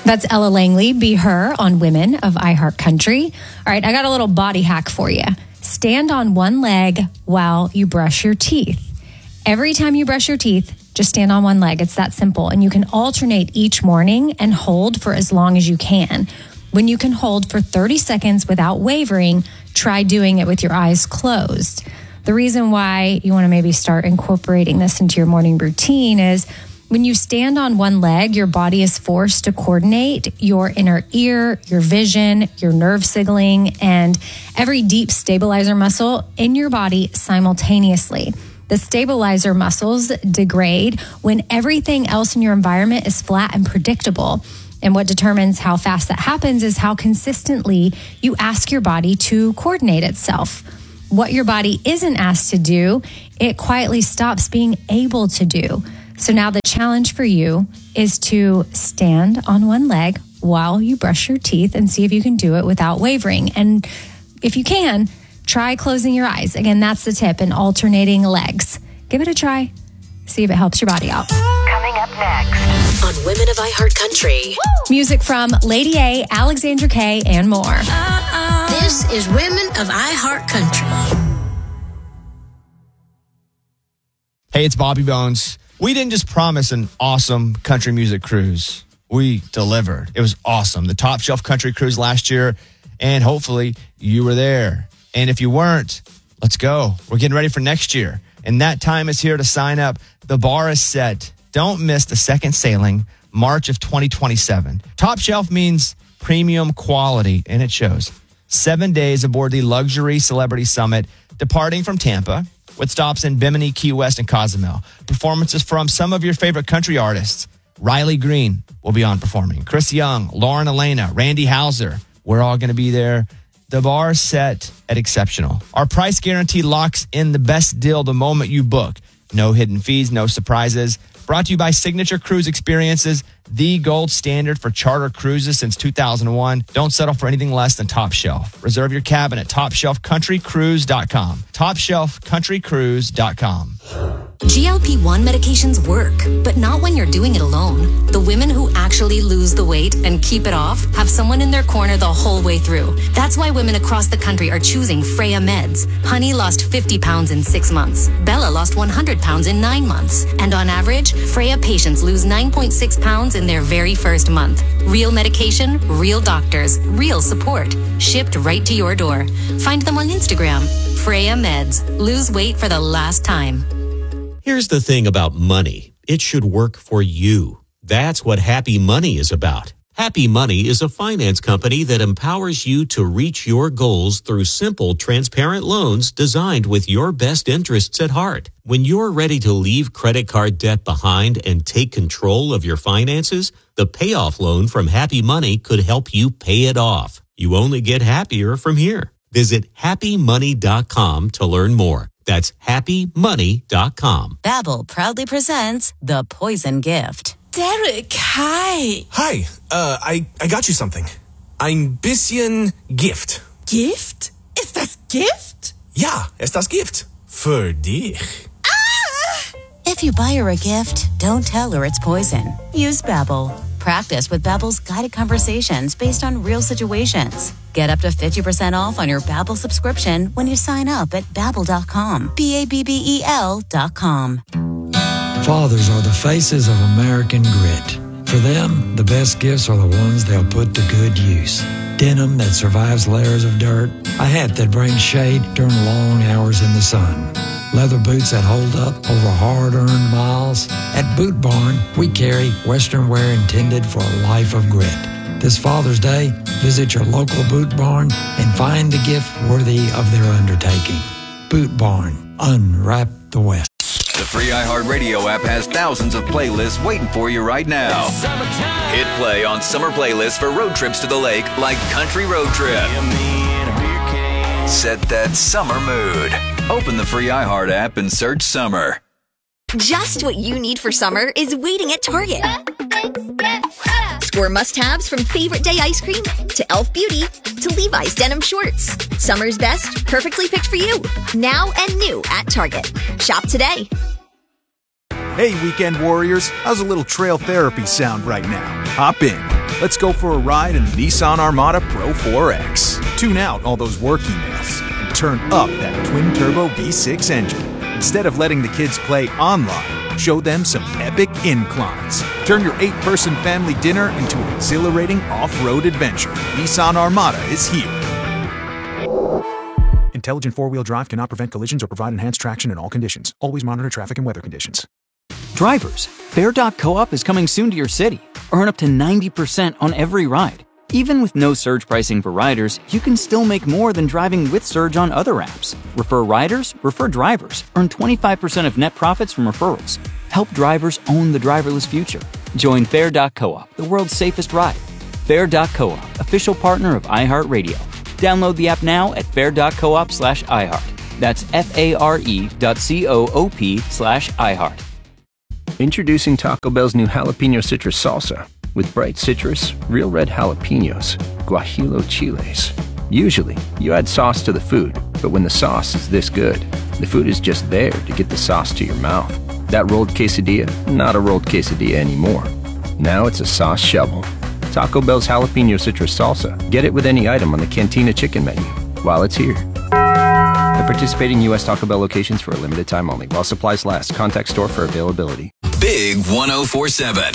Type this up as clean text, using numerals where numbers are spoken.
That's Ella Langley, Be Her, on Women of iHeartCountry. All right, I got a little body hack for you. Stand on one leg while you brush your teeth. Every time you brush your teeth, just stand on one leg. It's that simple. And you can alternate each morning and hold for as long as you can. When you can hold for 30 seconds without wavering, try doing it with your eyes closed. The reason why you want to maybe start incorporating this into your morning routine is when you stand on one leg, your body is forced to coordinate your inner ear, your vision, your nerve signaling, and every deep stabilizer muscle in your body simultaneously. The stabilizer muscles degrade when everything else in your environment is flat and predictable. And what determines how fast that happens is how consistently you ask your body to coordinate itself. What your body isn't asked to do, it quietly stops being able to do. So now the challenge for you is to stand on one leg while you brush your teeth and see if you can do it without wavering. And if you can, try closing your eyes. Again, that's the tip, and alternating legs. Give it a try. See if it helps your body out. Coming up next on Women of iHeartCountry. Music from Lady A, Alexandra K, and more. This is Women of iHeartCountry. Hey, it's Bobby Bones. We didn't just promise an awesome country music cruise. We delivered. It was awesome. The Top Shelf Country Cruise last year, and hopefully you were there. And if you weren't, let's go. We're getting ready for next year. And that time is here to sign up. The bar is set. Don't miss the second sailing, March of 2027. Top Shelf means premium quality, and it shows. 7 days aboard the Luxury Celebrity Summit, departing from Tampa, with stops in Bimini, Key West, and Cozumel. Performances from some of your favorite country artists. Riley Green will be on performing. Chris Young, Lauren Elena, Randy Houser. We're all going to be there. The bar is set at exceptional. Our price guarantee locks in the best deal the moment you book. No hidden fees, no surprises. Brought to you by Signature Cruise Experiences, the gold standard for charter cruises since 2001. Don't settle for anything less than Top Shelf. Reserve your cabin at TopShelfCountryCruise.com. TopShelfCountryCruise.com. GLP-1 medications work, but not when you're doing it alone. The women who actually lose the weight and keep it off have someone in their corner the whole way through. That's why women across the country are choosing Freya Meds. Honey lost 50 pounds in 6 months. Bella lost 100 pounds in 9 months. And on average, Freya patients lose 9.6 pounds in their very first month. Real medication, real doctors, real support. Shipped right to your door. Find them on Instagram. Freya Meds. Lose weight for the last time. Here's the thing about money. It should work for you. That's what Happy Money is about. Happy Money is a finance company that empowers you to reach your goals through simple, transparent loans designed with your best interests at heart. When you're ready to leave credit card debt behind and take control of your finances, the payoff loan from Happy Money could help you pay it off. You only get happier from here. Visit happymoney.com to learn more. That's happymoney.com. Babbel proudly presents The Poison Gift. Derek, hi. Hi, I got you something. Ein bisschen Gift. Gift? Ist das Gift? Ja, ist das Gift. Für dich. If you buy her a gift, don't tell her it's poison. Use Babbel. Practice with Babbel's guided conversations based on real situations. Get up to 50% off on your Babbel subscription when you sign up at Babbel.com. Babbel.com. Fathers are the faces of American grit. For them, the best gifts are the ones they'll put to good use. Denim that survives layers of dirt, a hat that brings shade during long hours in the sun, leather boots that hold up over hard-earned miles. At Boot Barn, we carry Western wear intended for a life of grit. This Father's Day, visit your local Boot Barn and find the gift worthy of their undertaking. Boot Barn, unwrap the West. The free iHeartRadio app has thousands of playlists waiting for you right now. Hit play on summer playlists for road trips to the lake like Country Road Trip. Set that summer mood. Open the free iHeart app and search summer. Just what you need for summer is waiting at Target. Score must-haves from Favorite Day ice cream to Elf Beauty to Levi's denim shorts. Summer's best, perfectly picked for you. Now and new at Target. Shop today. Hey, weekend warriors. How's a little trail therapy sound right now? Hop in. Let's go for a ride in the Nissan Armada Pro 4X. Tune out all those work emails and turn up that twin-turbo V6 engine. Instead of letting the kids play online, show them some epic inclines. Turn your 8-person family dinner into an exhilarating off-road adventure. Nissan Armada is here. Intelligent four-wheel drive cannot prevent collisions or provide enhanced traction in all conditions. Always monitor traffic and weather conditions. Drivers, Fare.coop is coming soon to your city. Earn up to 90% on every ride. Even with no surge pricing for riders, you can still make more than driving with surge on other apps. Refer riders, refer drivers. Earn 25% of net profits from referrals. Help drivers own the driverless future. Join Fare.coop, the world's safest ride. Fare.coop, official partner of iHeartRadio. Download the app now at fare.coop/iHeart. That's FARE.coop/iHeart. Introducing Taco Bell's new Jalapeno Citrus Salsa. With bright citrus, real red jalapenos, guajillo chiles. Usually, you add sauce to the food, but when the sauce is this good, the food is just there to get the sauce to your mouth. That rolled quesadilla, not a rolled quesadilla anymore. Now it's a sauce shovel. Taco Bell's Jalapeno Citrus Salsa. Get it with any item on the Cantina Chicken menu while it's here. At participating U.S. Taco Bell locations for a limited time only. While supplies last. Contact store for availability. Big 1047.